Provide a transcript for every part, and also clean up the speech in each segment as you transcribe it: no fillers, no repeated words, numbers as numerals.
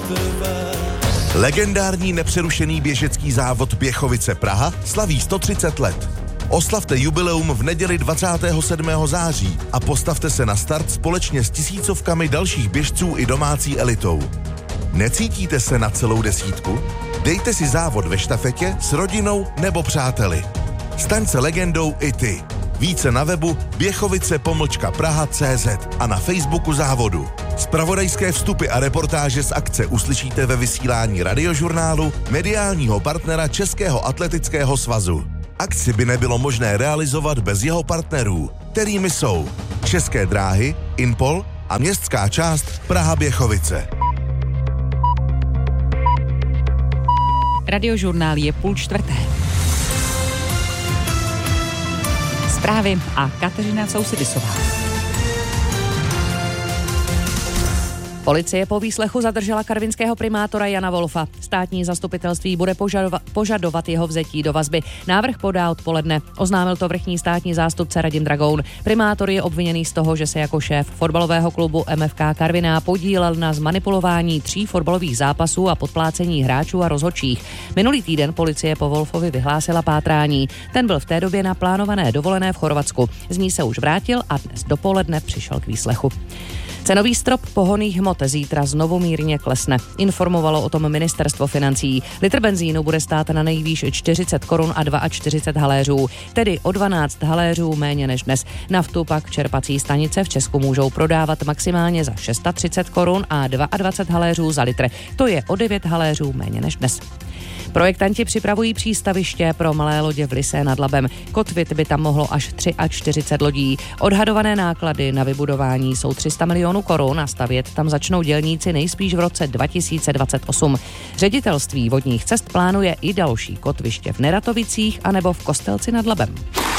Legendární nepřerušený běžecký závod Běchovice Praha slaví 130 let. Oslavte jubileum v neděli 27. září a postavte se na start společně s tisícovkami dalších běžců i domácí elitou. Necítíte se na celou desítku? Dejte si závod ve štafetě s rodinou nebo přáteli. Staň se legendou i ty. Více na webu běchovice-praha.cz a na Facebooku závodu. Zpravodajské vstupy a reportáže z akce uslyšíte ve vysílání Radiožurnálu, mediálního partnera Českého atletického svazu. Akci by nebylo možné realizovat bez jeho partnerů, kterými jsou České dráhy, Impol a městská část Praha-Běchovice. Radiožurnál je 3:30. Zprávy a Kateřina Sousedisová. Policie po výslechu zadržela karvinského primátora Jana Wolfa. Státní zastupitelství bude požadovat jeho vzetí do vazby. Návrh podá odpoledne. Oznámil to vrchní státní zástupce Radim Dragoun. Primátor je obviněný z toho, že se jako šéf fotbalového klubu MFK Karviná podílel na zmanipulování 3 fotbalových zápasů a podplácení hráčů a rozhodčích. Minulý týden policie po Wolfovi vyhlásila pátrání. Ten byl v té době na plánované dovolené v Chorvatsku. Z ní se už vrátil a dnes dopoledne přišel k výslechu. Cenový strop pohonných hmot zítra znovu mírně klesne. Informovalo o tom ministerstvo financí. Litr benzínu bude stát na nejvýš 40 korun a 42 haléřů, tedy o 12 haléřů méně než dnes. Naftu pak čerpací stanice v Česku můžou prodávat maximálně za 630 korun a 22 haléřů za litr. To je o 9 haléřů méně než dnes. Projektanti připravují přístaviště pro malé lodě v Lysé nad Labem. Kotvit by tam mohlo až 43 lodí. Odhadované náklady na vybudování jsou 300 milionů korun a stavět tam začnou dělníci nejspíš v roce 2028. Ředitelství vodních cest plánuje i další kotviště v Neratovicích anebo v Kostelci nad Labem.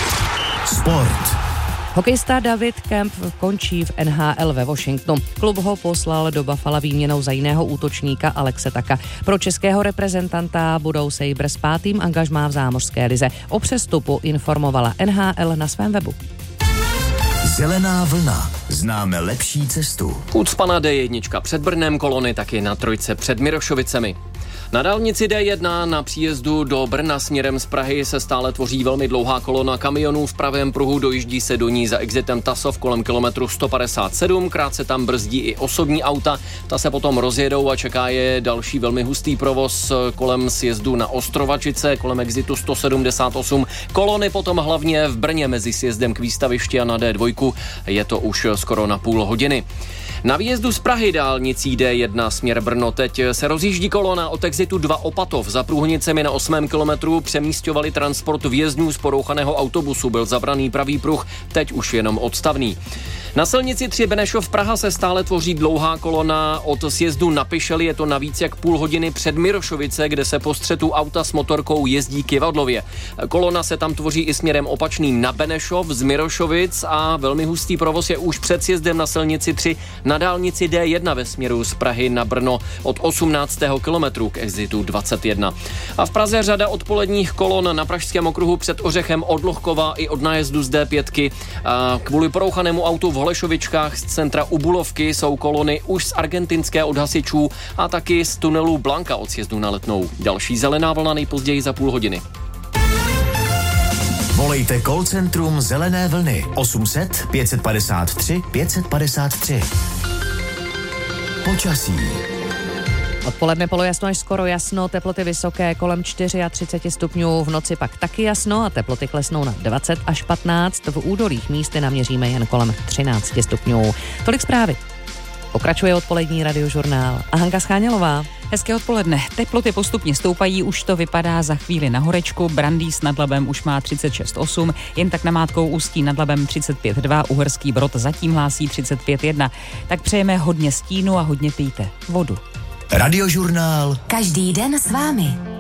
Sport. Hokejista David Kemp končí v NHL ve Washingtonu. Klub ho poslal do Buffala výměnou za jiného útočníka Alexe Taka. Pro českého reprezentanta budou Sabres 5. angažmá v zámořské lize. O přestupu informovala NHL na svém webu. Zelená vlna. Známe lepší cestu. Ucpaná D1 před Brnem, kolony taky na trojce před Mirošovicemi. Na dálnici D1 na příjezdu do Brna směrem z Prahy se stále tvoří velmi dlouhá kolona kamionů v pravém pruhu, dojíždí se do ní za exitem Tasov kolem kilometru 157, krátce tam brzdí i osobní auta, ta se potom rozjedou a čeká je další velmi hustý provoz kolem sjezdu na Ostrovačice, kolem exitu 178. Kolony potom hlavně v Brně mezi sjezdem k výstavišti a na D2 je to už skoro na půl hodiny. Na výjezdu z Prahy dálnicí D1 směr Brno teď se rozjíždí kolona od exitu 2 Opatov. Za průhnicemi na 8. kilometru přemísťovali transport vězňů z porouchaného autobusu. Byl zabraný pravý pruh, teď už jenom odstavný. Na silnici 3 Benešov Praha se stále tvoří dlouhá kolona od sjezdu na Pišeli. Je to navíc jak půl hodiny před Mirošovice, kde se po střetu auta s motorkou jezdí k Jevadlově. Kolona se tam tvoří i směrem opačným na Benešov z Mirošovic a velmi hustý provoz je už před sjezdem na silnici 3 na dálnici D1 ve směru z Prahy na Brno od 18. kilometru k exitu 21. A v Praze řada odpoledních kolon na Pražském okruhu před Ořechem od Lohkova i od nájezdu z D5. A kvůli porouchanému autu v Holešovičkách z centra u Bulovky jsou kolony už z argentinské od hasičů a taky z tunelu Blanka od sjezdu na Letnou. Další zelená vlna nejpozději za půl hodiny. Volejte call centrum Zelené vlny 800 553 553. Počasí. Odpoledne polojasno až skoro jasno, teploty vysoké kolem 34 stupňů, v noci pak taky jasno a teploty klesnou na 20 až 15, v údolích místy naměříme jen kolem 13 stupňů. Tolik zprávy. Pokračuje odpolední radiožurnál a Hanka Schánělová. Hezké odpoledne. Teploty postupně stoupají, už to vypadá za chvíli na Horečku. Brandýs nad Labem už má 36,8, jen tak namátkou Ústí nad Labem 35,2, Uherský Brod zatím hlásí 35,1. Tak přejeme hodně stínu a hodně pijte vodu. Radiožurnál. Každý den s vámi.